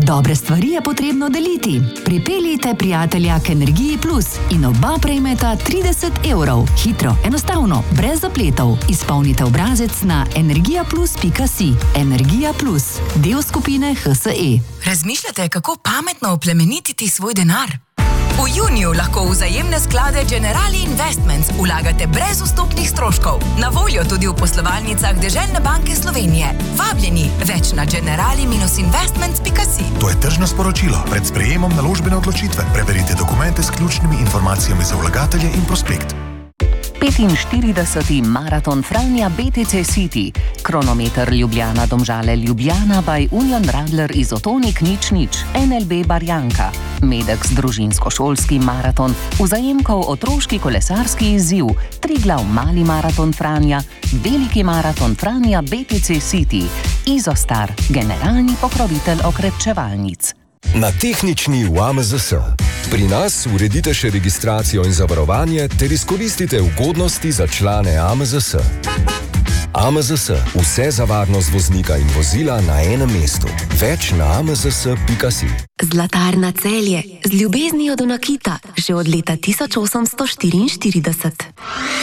Dobre stvari je potrebno deliti. Pripeljite prijatelja k Energiji Plus in oba prejmeta 30 €. Hitro, enostavno, brez zapletov. Izpolnite obrazec na energijaplus.si. Energija Plus, del skupine HSE. Razmišljate, kako pametno oplemenititi svoj denar? V juniju lahko v vzajemne sklade Generali Investments vlagate brez vstopnih stroškov. Na voljo tudi v poslovalnicah Deželne banke Slovenije. Vabljeni, več na generali-investments.si. To je tržno sporočilo. Pred sprejemom naložbene odločitve preberite dokumente s ključnimi informacijami za vlagatelje in prospekt. 45. maraton Franja BTC City, kronometer Ljubljana Domžale Ljubljana by Union Radler Izotonik 00, NLB Barjanka, Medex družinsko-šolski maraton, Vzajemkov otroški kolesarski izziv, Triglav mali maraton Franja, veliki maraton Franja BTC City, Izostar, generalni pokrovitelj okrepčevalnic. Na tehnični v AMZS. Pri nas uredite še registracijo in zavarovanje ter izkoristite ugodnosti za člane AMZS. AMZS. Vse za varnost voznika in vozila na enem mestu. Več na amzs.si. Zlatarna Celje. Z ljubeznijo do nakita. Že od leta 1844.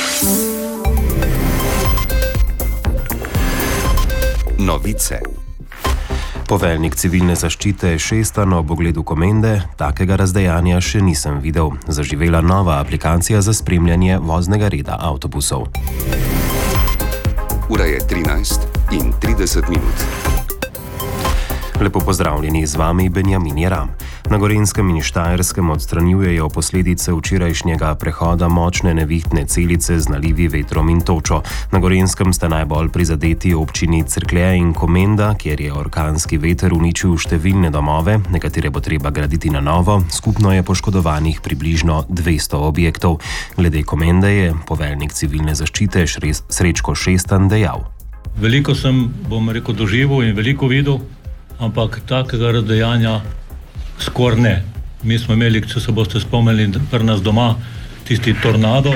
Novice. Poveljnik civilne zaščite Šestan ob ogledu Komende, takega razdejanja še nisem videl. Zaživela nova aplikacija za spremljanje voznega reda avtobusov. Ura je 13:30. Lepo pozdravljeni, z vami Benjamin Jeram. Na Gorenjskem in Štajerskem odstranjujejo posledice včerajšnjega prehoda močne nevihtne celice z nalivi, vetrom in točo. Na Gorenjskem sta najbolj prizadeti občini Cerklje in Komenda, kjer je orkanski veter uničil številne domove, nekatere bo treba graditi na novo, skupno je poškodovanih približno 200 objektov. Glede Komende je poveljnik civilne zaščite Srečko Šestan dejal. Veliko sem, doživel in veliko videl, ampak takega razdejanja skoraj ne. Mi smo imeli, če se boste spomnili, pri nas doma tisti tornado,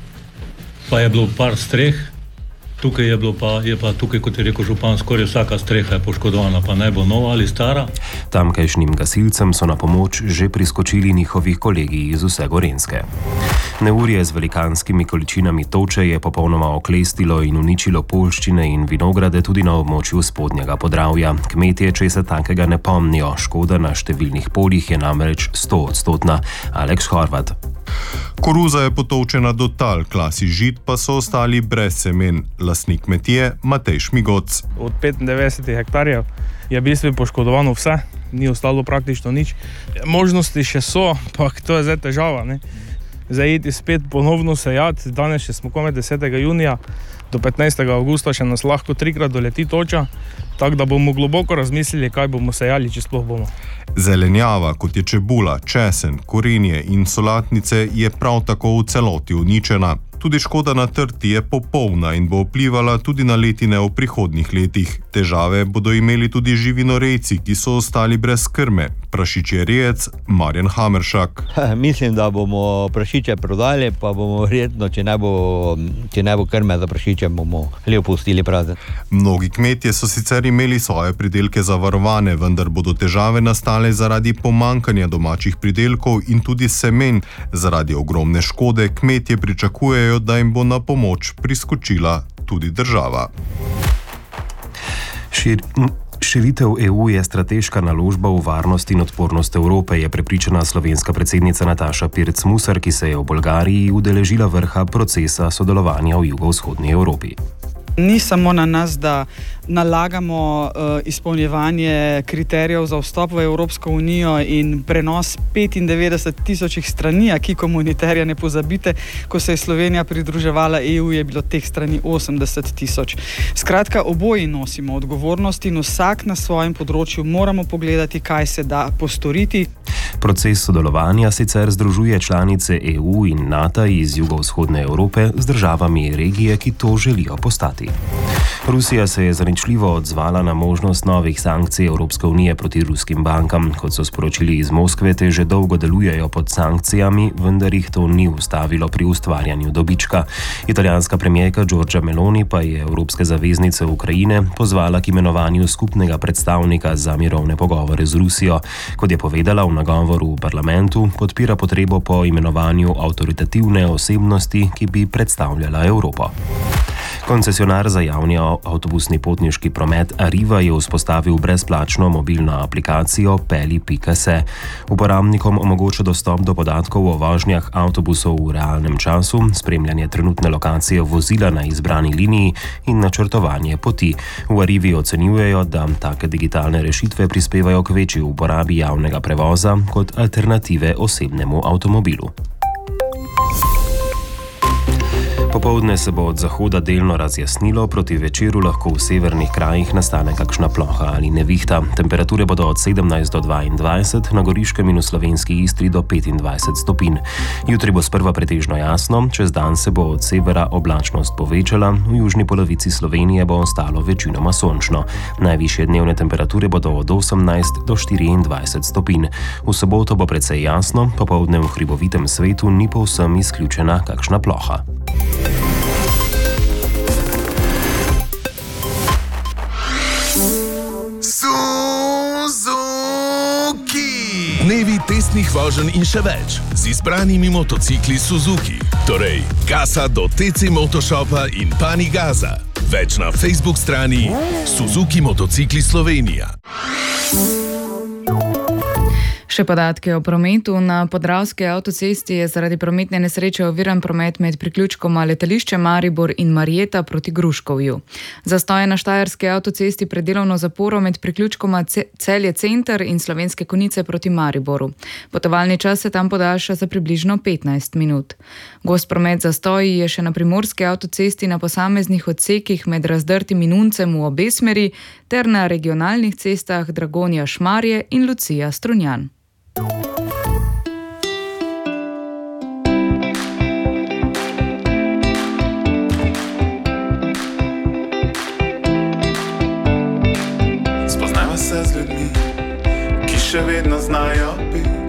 pa je bilo par streh, tukaj je pa tukaj, kot je rekel župan, skoraj vsaka streha je poškodovana, pa naj bo nova ali stara. Tamkajšnjim gasilcem so na pomoč že priskočili njihovi kolegi iz vse Gorenjske. Neurje z velikanskimi količinami toče je popolnoma oklestilo in uničilo poljščine in vinograde tudi na območju Spodnjega Podravja. Kmetje česa takega ne pomnijo, škoda na številnih poljih je namreč 100-odstotna. Aleks Horvat. Koruza je potolčena do tal, klasi žit pa so ostali brez semen. Lastnik kmetije Matej Šmigoc. Od 95 hektarjev je v bistvu poškodovano vse, ni ostalo praktično nič. Možnosti še so, pa to je zdaj težava, ne? Zdaj iti spet ponovno sejati, danes še smo komaj 10. junija, do 15. avgusta še nas lahko 3-krat doleti toča, tako da bomo globoko razmislili, kaj bomo sejali, če sploh bomo. Zelenjava, kot je čebula, česen, korenje in solatnice, je prav tako v celoti uničena. Tudi škoda na trti je popolna in bo vplivala tudi na letine v prihodnjih letih. Težave bodo imeli tudi živinorejci, ki so ostali brez krme. Prašičji rejec Marjan Hameršak. Mislim, da bomo prašiče prodali, pa bomo verjetno, če ne bo krme za prašiče, bomo le opustili prazen. Mnogi kmetje so sicer imeli svoje pridelke zavarovane, vendar bodo težave nastale zaradi pomankanja domačih pridelkov in tudi semen. Zaradi ogromne škode kmetje pričakujejo, da jim bo na pomoč priskočila tudi država. Širitev EU je strateška naložba v varnost in odpornost Evrope, je prepričana slovenska predsednica Nataša Pirc Musar, ki se je v Bolgariji udeležila vrha procesa sodelovanja v jugovzhodni Evropi. Ni samo na nas, da nalagamo izpolnjevanje kriterijev za vstop v Evropsko unijo in prenos 95.000 strani, ki komuniterja ne pozabite, ko se je Slovenija pridruževala EU, je bilo teh strani 80.000. Skratka, oboji nosimo odgovornost in vsak na svojem področju moramo pogledati, kaj se da postoriti. Proces sodelovanja sicer združuje članice EU in NATO iz jugovzhodne Evrope z državami regije, ki to želijo postati. Rusija se je zaničljivo odzvala na možnost novih sankcij Evropske unije proti ruskim bankam. Kot so sporočili iz Moskve, te že dolgo delujejo pod sankcijami, vendar jih to ni ustavilo pri ustvarjanju dobička. Italijanska premijerka Giorgia Meloni pa je evropske zaveznice Ukrajine pozvala k imenovanju skupnega predstavnika za mirovne pogovore z Rusijo. Kot je povedala v nagovoru v parlamentu, podpira potrebo po imenovanju avtoritativne osebnosti, ki bi predstavljala Evropo. Koncesionar za javni avtobusni potniški promet Arriva je vzpostavil brezplačno mobilno aplikacijo Peli.se. Uporabnikom omogoča dostop do podatkov o vožnjah avtobusov v realnem času, spremljanje trenutne lokacije vozila na izbrani liniji in načrtovanje poti. V Arrivi ocenjujejo, da take digitalne rešitve prispevajo k večji uporabi javnega prevoza kot alternative osebnemu avtomobilu. Popoldne se bo od zahoda delno razjasnilo, proti večeru lahko v severnih krajih nastane kakšna ploha ali nevihta. Temperature bodo od 17 do 22, na Goriškem in v slovenski Istri do 25 stopinj. Jutri bo sprva pretežno jasno, čez dan se bo od severa oblačnost povečala, v južni polovici Slovenije bo ostalo večinoma sončno. Najvišje dnevne temperature bodo od 18 do 24 stopinj. V soboto bo precej jasno, popoldne v hribovitem svetu ni povsem izključena kakšna ploha. Dnevi testnih voženj in še več z izbranimi motocikli Suzuki. Torej, Gasa do TC Motoshopa in Panigaza. Več na Facebook strani Suzuki Motocikli Slovenija. Še podatke o prometu. Na Podravski avtocesti je zaradi prometne nesreče oviran promet med priključkoma letališče Maribor in Marjeta proti Gruškovju. Zastoje na Štajerski avtocesti pred delovno zaporo med priključkoma Celje Center in Slovenske Konjice proti Mariboru. Potovalni čas se tam podaljša za približno 15 minut. Gost promet zastoji je še na Primorski avtocesti na posameznih odsekih med Razdrtim in Uncem v obe smeri ter na regionalnih cestah Dragonja Šmarje in Lucija Strunjan. Spoznajmo se z ljudmi, ki še vedno znajo biti.